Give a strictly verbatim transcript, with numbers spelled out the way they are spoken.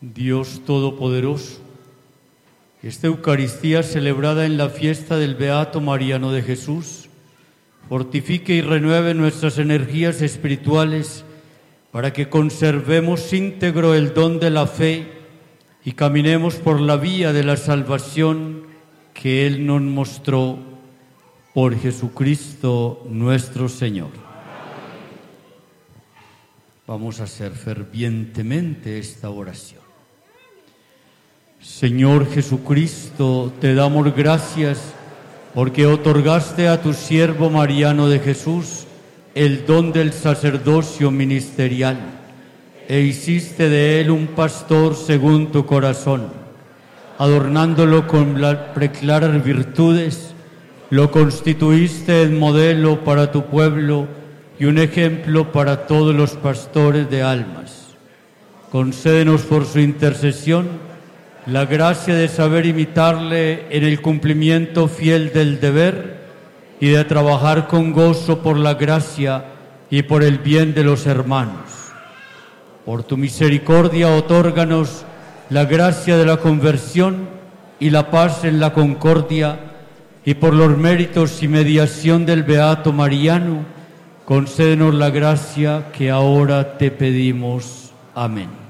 Dios Todopoderoso, esta Eucaristía celebrada en la fiesta del Beato Mariano de Jesús, fortifique y renueve nuestras energías espirituales para que conservemos íntegro el don de la fe y caminemos por la vía de la salvación que Él nos mostró por Jesucristo nuestro Señor. Vamos a hacer fervientemente esta oración. Señor Jesucristo, te damos gracias porque otorgaste a tu siervo Mariano de Jesús el don del sacerdocio ministerial e hiciste de él un pastor según tu corazón. Adornándolo con las preclaras virtudes, lo constituiste en modelo para tu pueblo y un ejemplo para todos los pastores de almas. Concédenos por su intercesión la gracia de saber imitarle en el cumplimiento fiel del deber y de trabajar con gozo por la gracia y por el bien de los hermanos. Por tu misericordia, otórganos la gracia de la conversión y la paz en la concordia, y por los méritos y mediación del Beato Mariano, concédenos la gracia que ahora te pedimos. Amén.